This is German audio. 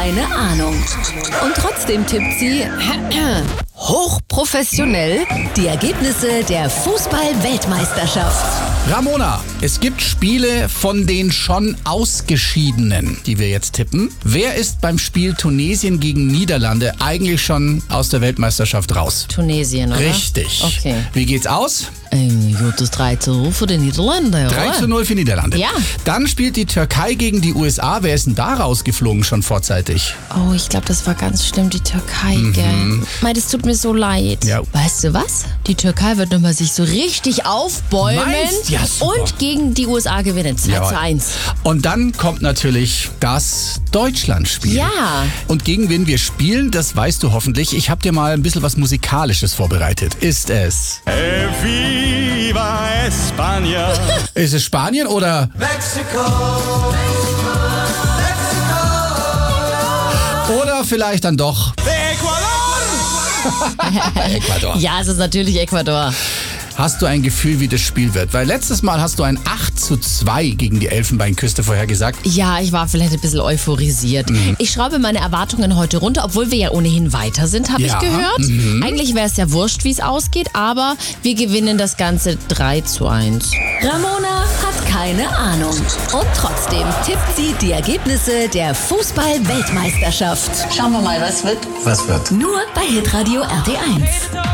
keine Ahnung. Und trotzdem tippt sie hochprofessionell die Ergebnisse der Fußball-Weltmeisterschaft. Ramona, es gibt Spiele von den schon Ausgeschiedenen, die wir jetzt tippen. Wer ist beim Spiel Tunesien gegen Niederlande eigentlich schon aus der Weltmeisterschaft raus? Tunesien, oder? Richtig. Okay. Wie geht's aus? Ein gutes 3-0 für die Niederlande, oder? 3:0 für Niederlande. Ja. Dann spielt die Türkei gegen die USA. Wer ist denn da rausgeflogen schon vorzeitig? Oh, ich glaube, das war ganz schlimm, die Türkei, gell? Mei, das tut mir so leid. Ja. Weißt du was? Die Türkei wird nochmal sich so richtig aufbäumen Meinst? Ja, super. und gegen die USA gewinnen. 2:1. Und dann kommt natürlich das Deutschlandspiel. Ja. Und gegen wen wir spielen, das weißt du hoffentlich. Ich habe dir mal ein bisschen was Musikalisches vorbereitet. Ist es? Viva España. Ist es Spanien oder Mexiko. oder vielleicht dann doch Ecuador. Ecuador? Ja, es ist natürlich Ecuador. Hast du ein Gefühl, wie das Spiel wird? Weil letztes Mal hast du ein 8:2 gegen die Elfenbeinküste vorhergesagt. Ja, ich war vielleicht ein bisschen euphorisiert. Ich schraube meine Erwartungen heute runter, obwohl wir ja ohnehin weiter sind, habe Ja. ich gehört. Eigentlich wäre es ja wurscht, wie es ausgeht, aber wir gewinnen das Ganze 3:1. Ramona hat keine Ahnung. Und trotzdem tippt sie die Ergebnisse der Fußball-Weltmeisterschaft. Schauen wir mal, was wird. Nur bei Hitradio RT1.